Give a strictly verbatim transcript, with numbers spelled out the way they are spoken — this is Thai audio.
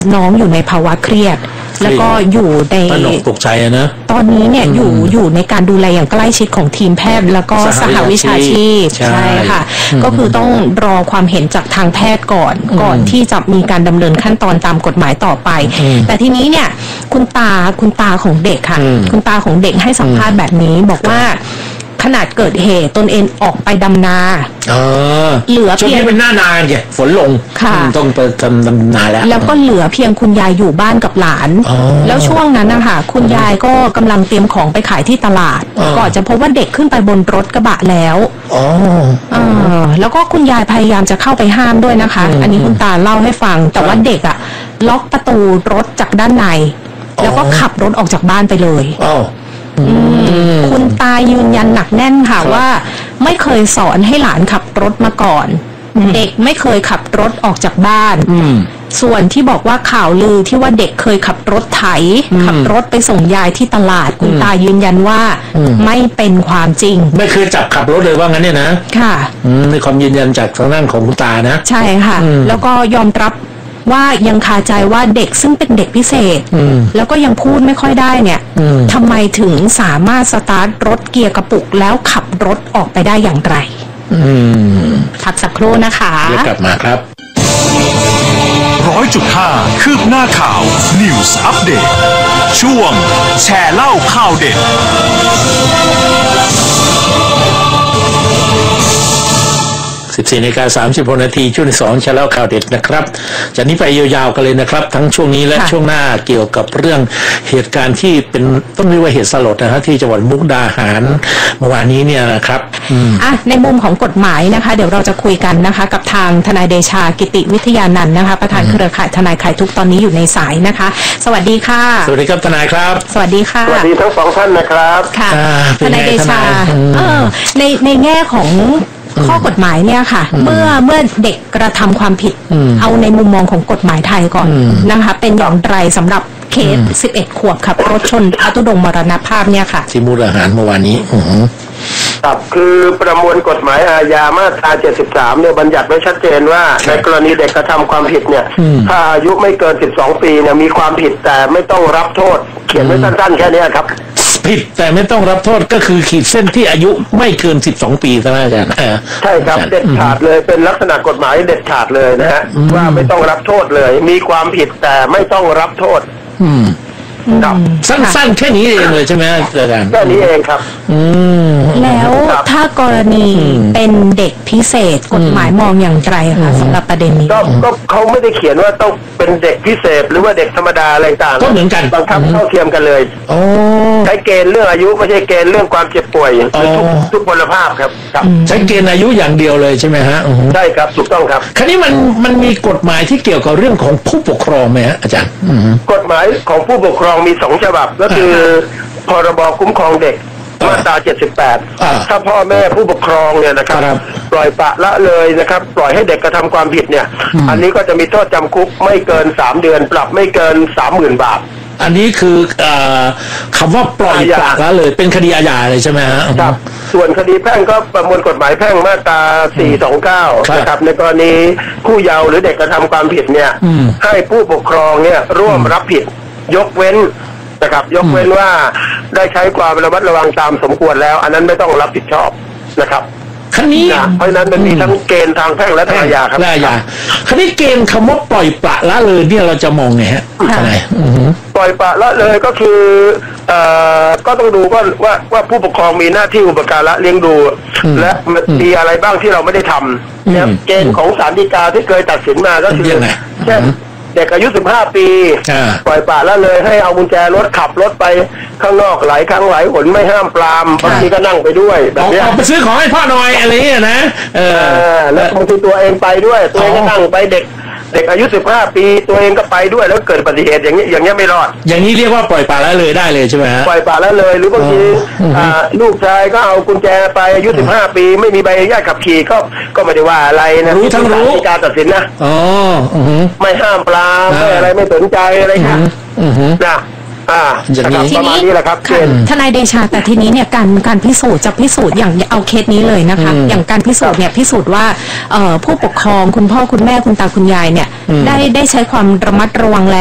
น้องอยู่ในภาวะเครียดแล้วก็อยู่ในตระหนกตกใจนะตอนนี้เนี่ยอยู่อยู่ในการดูแลอย่างใกล้ชิดของทีมแพทย์แล้วก็สหวิชาชีพใช่ค่ะก็คือต้องรอความเห็นจากทางแพทย์ก่อนก่อนที่จะมีการดำเนินขั้นตอนตามกฎหมายต่อไปแต่ทีนี้เนี่ยคุณตาคุณตาของเด็กค่ะคุณตาของเด็กให้สัมภาษณ์แบบนี้บอกว่าขนาดเกิดเหตุตนเองออกไปดำนาเหลือเพียงช่วงนี้เป็นหน้านานไงฝนลงต้องไปทำดำนาแล้วแล้วก็เหลือเพียงคุณยายอยู่บ้านกับหลานแล้วช่วงนั้นนะคะคุณยายก็กำลังเตรียมของไปขายที่ตลาดก่อนจะพบว่าเด็กขึ้นไปบนรถกระบะแล้วแล้วก็คุณยายพยายามจะเข้าไปห้ามด้วยนะคะอันนี้คุณตาเล่าให้ฟังแต่ว่าเด็กอะล็อกประตูรถจากด้านในแล้วก็ขับรถออกจากบ้านไปเลยคุณตายืนยันหนักแน่นค่ะว่าไม่เคยสอนให้หลานขับรถมาก่อนเด็กไม่เคยขับรถออกจากบ้านส่วนที่บอกว่าข่าวลือที่ว่าเด็กเคยขับรถไถขับรถไปส่งยายที่ตลาดคุณตายืนยันว่าไม่เป็นความจริงไม่เคยจับขับรถเลยว่างั้นเนี่ยนะค่ะในความยืนยันจากทางด้านของคุณตานะใช่ค่ะแล้วก็ยอมรับว่ายังคาใจว่าเด็กซึ่งเป็นเด็กพิเศษแล้วก็ยังพูดไม่ค่อยได้เนี่ยทำไมถึงสามารถสตาร์ทรถเกียร์กระปุกแล้วขับรถออกไปได้อย่างไรพักสักครู่นะคะเดี๋ยวกลับมาครับร้อยจุดห้าคืบหน้าข่าว News Update ช่วงแชร์เล่าข่าวเด็ดสิบสี่นาฬิกาสามสิบหกนาทีช่วงที่สองจะเล่าข่าวเด็ดนะครับจากนี้ไปยาวๆกันเลยนะครับทั้งช่วงนี้และช่วงหน้าเกี่ยวกับเรื่องเหตุการณ์ที่เป็นต้องเรียกว่าเหตุสลดนะฮะที่จังหวัดมุกดาหารเมื่อวานนี้เนี่ยนะครับอ่ะในมุมของกฎหมายนะคะเดี๋ยวเราจะคุยกันนะคะกับทางทนายเดชากิติวิทยานันท์นะคะประธานเครือข่ายทนายคลายทุกข์ตอนนี้อยู่ในสายนะคะสวัสดีค่ะสวัสดีครับทนายครับสวัสดีค่ะสวัสดีทั้งสองท่านนะครับค่ะทนายเดชาเออในในแง่ของข้อกฎหมายเนี่ยค่ะเมื่อเมื่อเด็กกระทำความผิดเอาในมุมมองของกฎหมายไทยก่อนนะคะเป็นอย่างไรสำหรับเคสสิบเอ็ดขวบขับรถชนพระธุดงค์มรณภาพเนี่ยค่ะที่มุกดาหารเมื่อวานนี้ครับคือประมวลกฎหมายอาญามาตราเจ็ดสิบสามเนี่ยบัญญัติไว้ชัดเจนว่าในกรณีเด็กกระทำความผิดเนี่ยถ้าอายุไม่เกินสิบสองปีเนี่ยมีความผิดแต่ไม่ต้องรับโทษเขียนไว้สั้นๆแค่นี้ครับผิดแต่ไม่ต้องรับโทษก็คือขีดเส้นที่อายุไม่เกินสิบสองปีใช่ไหมอาจารย์ใช่ครับเด็ดขาดเลยเป็นลักษณะกฎหมายเด็ดขาดเลยนะฮะว่าไม่ต้องรับโทษเลยมีความผิดแต่ไม่ต้องรับโทษสั้นๆแค่นี้เองเลยใช่ไหมอาจารย์แค่นี้เองครับแล้วถ้ากรณีเป็นเด็กพิเศษกฎหมายมองอย่างไรคะสำหรับประเด็นนี้ก็เขาไม่ได้เขียนว่าต้องเป็นเด็กพิเศษหรือว่าเด็กธรรมดาอะไรต่างก็เหมือนกันบังคับเท่าเทียมกันเลยใช้เกณฑ์เรื่องอายุไม่ใช่เกณฑ์เรื่องความเจ็บป่วยหรือทุกทุกพลภาพครับใช้เกณฑ์อายุอย่างเดียวเลยใช่ไหมฮะใช่ครับถูกต้องครับคราวนี้มันมันมีกฎหมายที่เกี่ยวกับเรื่องของผู้ปกครองไหมฮะอาจารย์กฎหมายของผู้ปกครองมีสองฉบับก็คือพรบคุ้มครองเด็กมาตราเจ็ดสิบแปดถ้าพ่อแม่ผู้ปกครองเนี่ยนะครับปล่อยปละละเลยนะครับปล่อยให้เด็กกระทำความผิดเนี่ยอันนี้ก็จะมีโทษจำคุกไม่เกินสามเดือนปรับไม่เกินสามหมื่นบาทอันนี้คือคำว่าปล่อยปละละเลยเป็นคดีอาญาเลยใช่ไหมฮะครับส่วนคดีแพ่งก็ประมวลกฎหมายแพ่งมาตราสี่สองเก้านะครับในกรณีผู้เยาว์หรือเด็กกระทำความผิดเนี่ยให้ผู้ปกครองเนี่ยร่วมรับผิดยกเว้นนะครับยกเว้นว่าได้ใช้ความระมัดระวังตามสมควรแล้วอันนั้นไม่ต้องรับผิดชอบนะครับคราวนี้เพราะฉะนั้นมันมีทั้งเกณฑ์ทางแพ่งและทางอาญาครับอาญาคราวนี้เกณฑ์คำว่าปล่อยปละละเลยเนี่ยเราจะมองไงฮะอะไรปล่อยปละละเลยก็คือเอ่อก็ต้องดูว่าว่าว่าผู้ปกครองมีหน้าที่อุปการะเลี้ยงดูและมีอะไรบ้างที่เราไม่ได้ทำเนี่ยเกณฑ์ของศาลฎีกาที่เคยตัดสินมาก็คือเช่นเด็กอายุสิบห้าปีปล่อยปละละเลยให้เอากุญแจรถขับรถไปข้างนอกหลายครั้งหลายหนไม่ห้ามปรามบางทีก็นั่งไปด้วยแบบนี้ออกไปซื้อของให้พ่อหน่อยอะไรอย่างเงี้ยนะเออแล้วบางทีตัวเองไปด้วยตัวเองก็นั่งไปเด็กเด็กอายุสิบห้าปีตัวเองก็ไปด้วยแล้วเกิดอุบัติเหตุอย่างนี้อย่างนี้ไม่รอดอย่างนี้เรียกว่าปล่อยปละละเลยได้เลยใช่ไหมฮะปล่อยปละละเลยหรือบางทีลูกชายก็เอากุญแจไปอายุสิบห้าปีไม่มีใบอนุญาตขับขี่ก็ก็ไม่ได้ว่าอะไรนะรู้ทั้งรู้การตัดสินนะอ๋อไม่ห้ามปรามไม่อะไรไม่สนใจอะไรค่ะนะอ่าอย่างนี้ประมาณนี้แหละครับค่ะทนายเดชาแต่ทีนี้เนี่ยการการพิสูจน์จะพิสูจน์อย่างเอาเคสนี้เลยนะคะอย่างการพิสูจน์เนี่ยพิสูจน์ว่าเอ่อผู้ปกครองคุณพ่อคุณแม่คุณตาคุณยายเนี่ยได้ได้ใช้ความระมัดระวังแล้ว